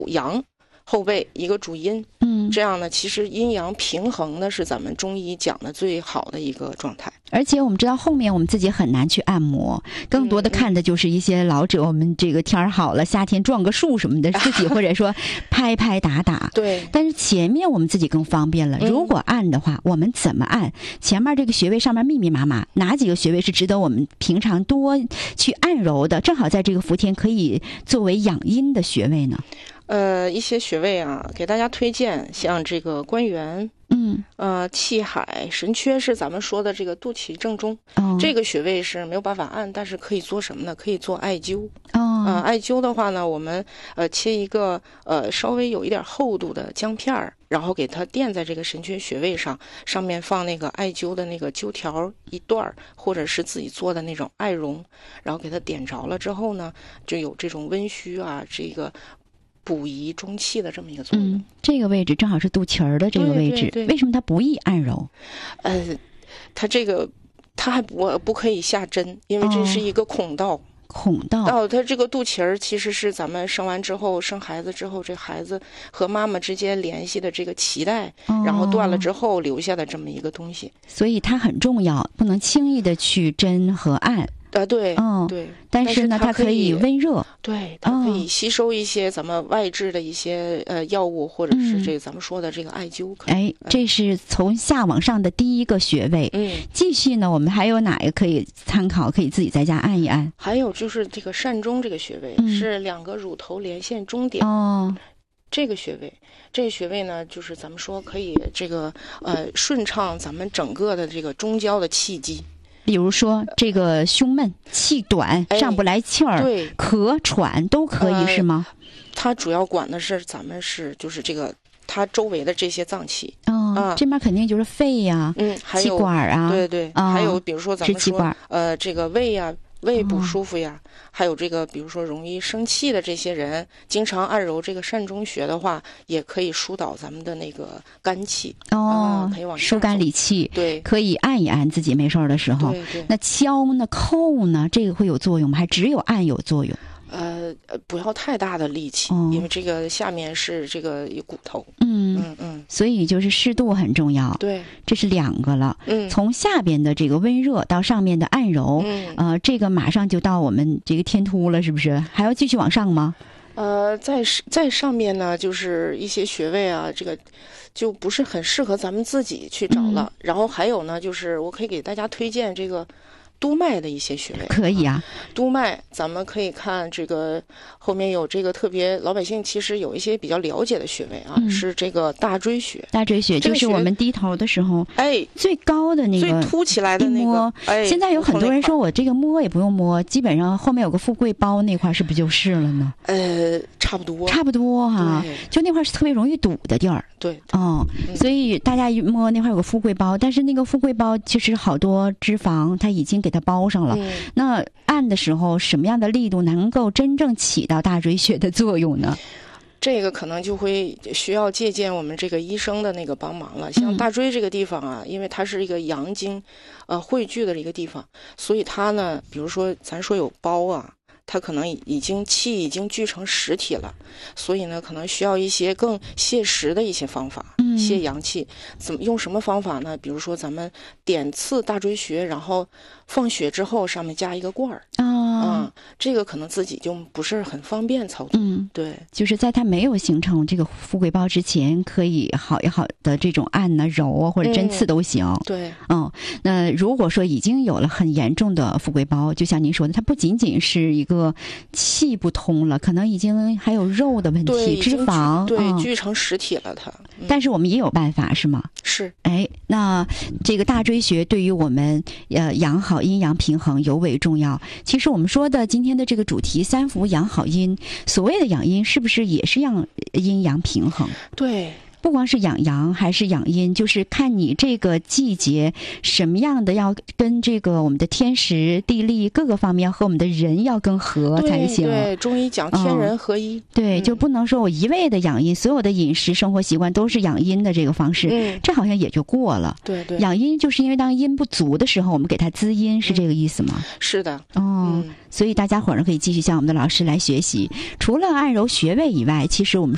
阳，后背一个主阴，这样呢，其实阴阳平衡呢是咱们中医讲的最好的一个状态。 而且我们知道后面我们自己很难去按摩，更多的看的就是一些老者，我们这个天儿好了，夏天撞个树什么的，自己或者说拍拍打打。 对。 但是前面我们自己更方便了，如果按的话，我们怎么按？前面这个穴位上面密密麻麻，哪几个穴位是值得我们平常多去按揉的？正好在这个伏天可以作为养阴的穴位呢？ 一些穴位啊，给大家推荐，像这个关元，气海、神阙是咱们说的这个肚脐正中，这个穴位是没有办法按，但是可以做什么呢？可以做艾灸。艾灸的话呢，我们切一个稍微有一点厚度的姜片儿，然后给它垫在这个神阙穴位上，上面放那个艾灸的那个灸条一段，或者是自己做的那种艾绒，然后给它点着了之后呢，就有这种温虚啊，这个补益中气的这么一个作用。 这个位置正好是肚脐儿的这个位置， 对， 为什么它不易按揉？ 它这个它还不可以下针，因为这是一个孔道。它这个肚脐儿其实是咱们生完之后，生孩子之后，这孩子和妈妈之间联系的这个脐带，然后断了之后留下的这么一个东西， 所以它很重要，不能轻易的去针和按。 对， 但是呢，它可以温热， 对，它可以吸收一些咱们外治的一些药物，或者是这咱们说的这个艾灸。 这是从下往上的第一个穴位。继续呢，我们还有哪个可以参考，可以自己在家按一按？ 还有就是这个膻中这个穴位，是两个乳头连线中点。这个穴位呢，就是咱们说可以这个顺畅咱们整个的这个中焦的气机。 比如说这个胸闷、气短、上不来气儿、咳喘都可以，是吗？ 它主要管的是咱们就是这个它周围的这些脏器。 这边肯定就是肺呀、气管啊， 对，还有比如说咱们说这个胃呀。胃不舒服呀，还有这个比如说容易生气的这些人，经常按揉这个膻中穴的话，也可以疏导咱们的那个肝气。可以往疏肝理气。 对， 可以按一按自己没事的时候。 对。 那敲呢、扣呢，这个会有作用吗？还只有按有作用？ 不要太大的力气，因为这个下面是这个骨头。 所以就是适度很重要。 对， 这是2个了。从下边的这个温热到上面的按揉，这个马上就到我们这个天突了，是不是？还要继续往上吗？ 在上面呢，就是一些穴位啊，这个就不是很适合咱们自己去找了。然后还有呢，就是我可以给大家推荐这个督脉的一些穴位。 可以啊， 督脉咱们可以看这个后面有这个特别老百姓其实有一些比较了解的穴位啊，是这个大椎穴。 大椎穴就是我们低头的时候，最高的那个最凸起来的那个。 现在有很多人说我这个摸也不用摸，基本上后面有个富贵包那块是不是就是了呢？ 差不多哈，就那块是特别容易堵的地儿。 对， 所以大家一摸那块有个富贵包，但是那个富贵包其实好多脂肪它已经给它包上了。那按的时候什么样的力度能够真正起到大椎穴的作用呢？ 这个可能就会需要借鉴我们这个医生的那个帮忙了。像大椎这个地方啊，因为它是一个阳经汇聚的一个地方，所以它呢，比如说咱说有包啊，它可能气已经聚成实体了，所以呢可能需要一些更泻实的一些方法，泻阳气。用什么方法呢？比如说咱们点刺大椎穴，然后放血之后上面加一个罐儿。这个可能自己就不是很方便操作。对， 就是在它没有形成这个富贵包之前，可以好的这种按呢、揉啊或者针刺都行。 对， 那如果说已经有了很严重的富贵包，就像您说的，它不仅仅是一个气不通了，可能已经还有肉的问题、脂肪， 聚成实体了它。 但是我们也有办法，是吗？ 是。 那这个大椎穴对于我们养好阴阳平衡尤为重要。其实我们说的今天的这个主题3伏养好阴，所谓的养阴是不是也是让阴阳平衡？ 对。 不光是养阳还是养阴，就是看你这个季节什么样的要跟这个我们的天时地利各个方面和我们的人要更合才行。 对，中医讲天人合一。 对，就不能说我一味的养阴，所有的饮食生活习惯都是养阴的这个方式，这好像也就过了。 对， 养阴就是因为当阴不足的时候，我们给它滋阴，是这个意思吗？ 是的。 所以大家伙儿可以继续向我们的老师来学习。除了按揉穴位以外，其实我们说